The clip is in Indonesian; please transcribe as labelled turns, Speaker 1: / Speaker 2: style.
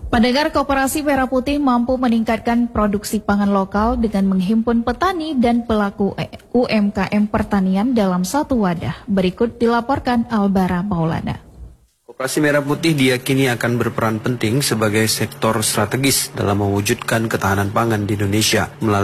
Speaker 1: Pendengar, Koperasi Merah Putih mampu meningkatkan produksi pangan lokal dengan menghimpun petani dan pelaku UMKM pertanian dalam satu wadah. Berikut dilaporkan Albara Maulana.
Speaker 2: Koperasi Merah Putih diyakini akan berperan penting sebagai sektor strategis dalam mewujudkan ketahanan pangan di Indonesia melalui